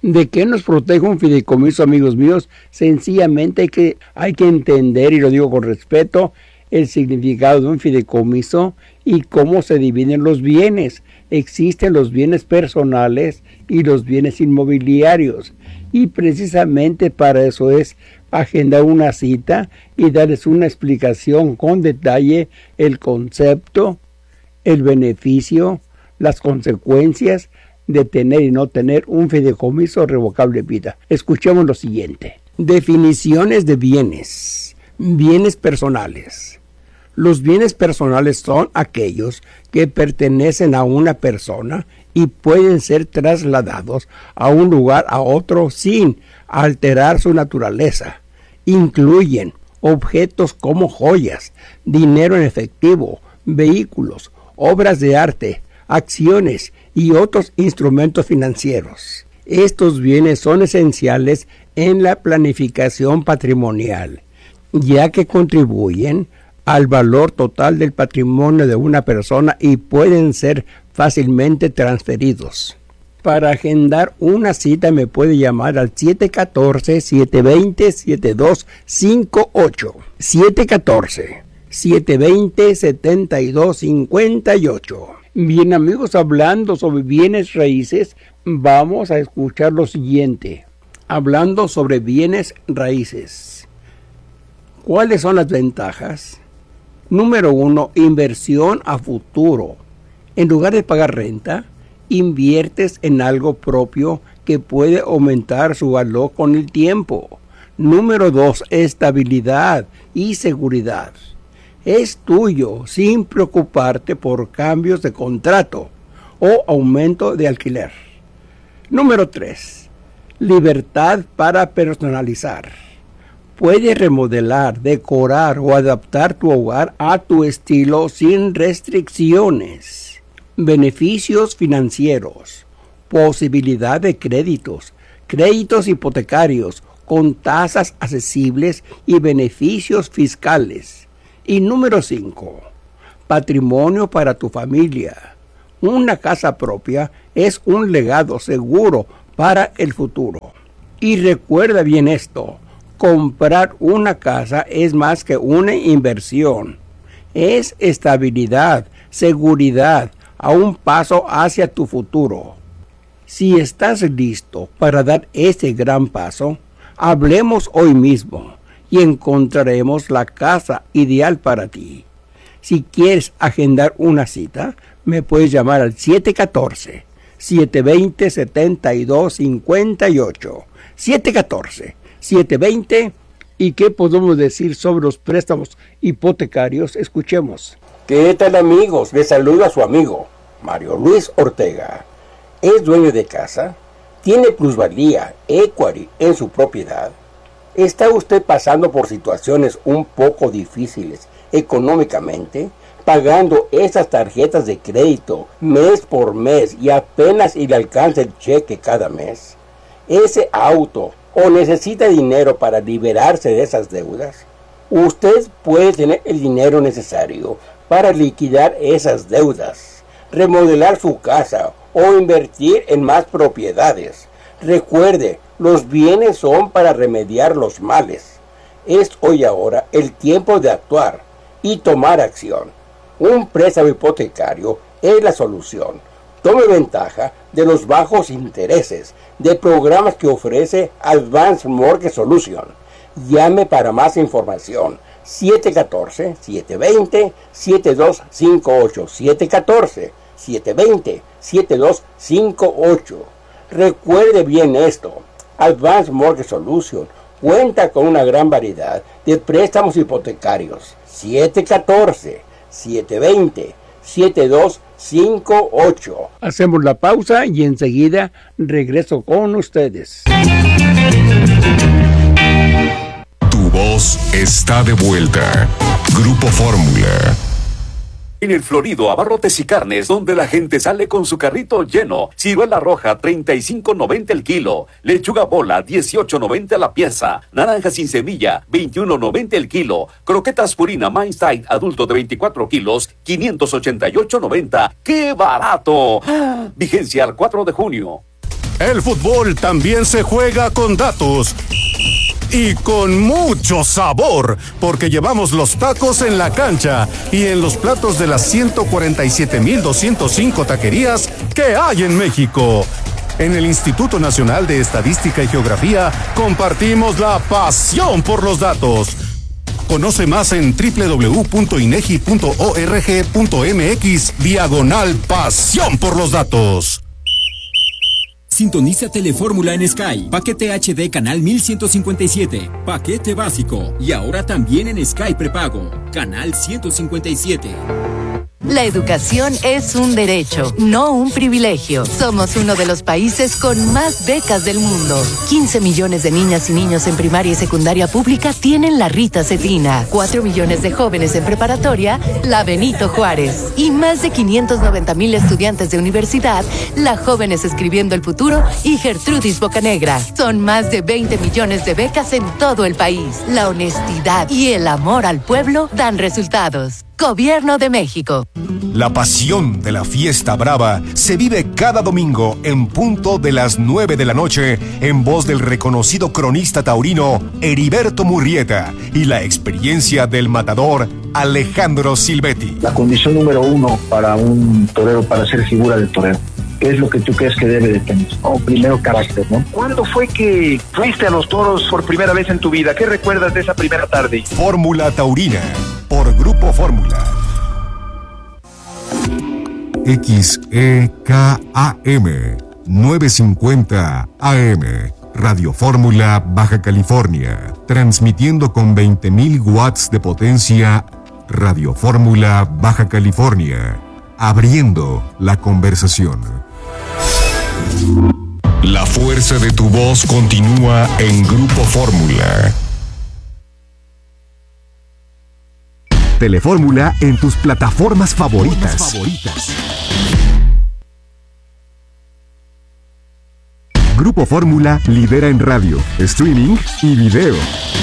¿De qué nos protege un fideicomiso, amigos míos? Sencillamente hay que entender, y lo digo con respeto, el significado de un fideicomiso y cómo se dividen los bienes. Existen los bienes personales y los bienes inmobiliarios. Y precisamente para eso es agendar una cita y darles una explicación con detalle, el concepto, el beneficio, las consecuencias de tener y no tener un fideicomiso revocable de vida. Escuchemos lo siguiente. Definiciones de bienes. Bienes personales. Los bienes personales son aquellos que pertenecen a una persona y pueden ser trasladados a un lugar a otro sin alterar su naturaleza. Incluyen objetos como joyas, dinero en efectivo, vehículos, obras de arte, acciones y otros instrumentos financieros. Estos bienes son esenciales en la planificación patrimonial, ya que contribuyen al valor total del patrimonio de una persona y pueden ser fácilmente transferidos. Para agendar una cita me puede llamar al 714-720-7258. 714-720-7258. Bien, amigos, hablando sobre bienes raíces, vamos a escuchar lo siguiente. Hablando sobre bienes raíces. ¿Cuáles son las ventajas? Número 1, inversión a futuro. En lugar de pagar renta, inviertes en algo propio que puede aumentar su valor con el tiempo. Número 2, estabilidad y seguridad. Es tuyo sin preocuparte por cambios de contrato o aumento de alquiler. Número 3, libertad para personalizar. Puedes remodelar, decorar o adaptar tu hogar a tu estilo sin restricciones. Beneficios financieros. Posibilidad de créditos hipotecarios con tasas accesibles y beneficios fiscales. Y número 5, patrimonio para tu familia. Una casa propia es un legado seguro para el futuro. Y recuerda bien esto. Comprar una casa es más que una inversión. Es estabilidad, seguridad, a un paso hacia tu futuro. Si estás listo para dar ese gran paso, hablemos hoy mismo y encontraremos la casa ideal para ti. Si quieres agendar una cita, me puedes llamar al 714-720-7258. 720. ¿Y qué podemos decir sobre los préstamos hipotecarios? Escuchemos. ¿Qué tal, amigos? Les saluda a su amigo Mario Luis Ortega. ¿Es dueño de casa? ¿Tiene plusvalía, equity en su propiedad? ¿Está usted pasando por situaciones un poco difíciles económicamente? ¿Pagando esas tarjetas de crédito mes por mes y apenas le alcanza el cheque cada mes? ¿Ese auto o necesita dinero para liberarse de esas deudas? Usted puede tener el dinero necesario para liquidar esas deudas, remodelar su casa o invertir en más propiedades. Recuerde, los bienes son para remediar los males. Es hoy ahora el tiempo de actuar y tomar acción. Un préstamo hipotecario es la solución. Tome ventaja de los bajos intereses de programas que ofrece Advanced Mortgage Solution. Llame para más información. 714-720-7258. 714-720-7258. Recuerde bien esto. Advanced Mortgage Solution cuenta con una gran variedad de préstamos hipotecarios. 714-720-7258. Hacemos la pausa y enseguida regreso con ustedes. Tu voz está de vuelta. Grupo Fórmula. En el Florido Abarrotes y Carnes, donde la gente sale con su carrito lleno. Ciruela roja, 35.90 el kilo. Lechuga bola, 18.90 la pieza. Naranja sin semilla, 21.90 el kilo. Croquetas Purina Mindside adulto de 24 kilos, 588.90. ¡Qué barato! Vigencia al 4 de junio. El fútbol también se juega con datos. Y con mucho sabor, porque llevamos los tacos en la cancha y en los platos de las 147,205 taquerías que hay en México. En el Instituto Nacional de Estadística y Geografía compartimos la pasión por los datos. Conoce más en www.inegi.org.mx/pasión por los datos. Sintoniza Telefórmula en Sky. Paquete HD canal 1157. Paquete básico. Y ahora también en Sky prepago. Canal 157. La educación es un derecho, no un privilegio. Somos uno de los países con más becas del mundo. 15 millones de niñas y niños en primaria y secundaria pública tienen la Rita Cetina. 4 millones de jóvenes en preparatoria, la Benito Juárez. Y más de 590,000 estudiantes de universidad, la Jóvenes Escribiendo el Futuro y Gertrudis Bocanegra. Son más de 20 millones de becas en todo el país. La honestidad y el amor al pueblo dan resultados. Gobierno de México. La pasión de la fiesta brava se vive cada domingo en punto de las 9 de la noche en voz del reconocido cronista taurino Heriberto Murrieta y la experiencia del matador Alejandro Silvetti. La condición número 1 para un torero, para ser figura del torero, ¿qué es lo que tú crees que debe de tener? Primero, carácter, ¿no? ¿Cuándo fue que fuiste a los toros por primera vez en tu vida? ¿Qué recuerdas de esa primera tarde? Fórmula Taurina, por Grupo Fórmula. XEKAM 950 AM, Radio Fórmula, Baja California, transmitiendo con 20,000 watts de potencia. Radio Fórmula, Baja California, abriendo la conversación. La fuerza de tu voz continúa en Grupo Fórmula. Telefórmula en tus plataformas favoritas. Grupo Fórmula lidera en radio, streaming y video.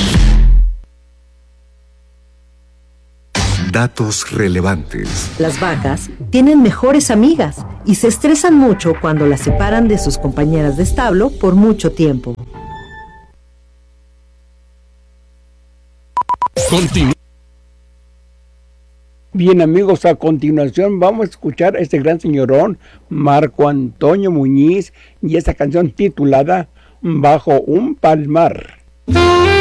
Datos relevantes. Las vacas tienen mejores amigas y se estresan mucho cuando las separan de sus compañeras de establo por mucho tiempo. Bien, amigos, a continuación vamos a escuchar a este gran señorón, Marco Antonio Muñiz, y esta canción titulada Bajo un Palmar.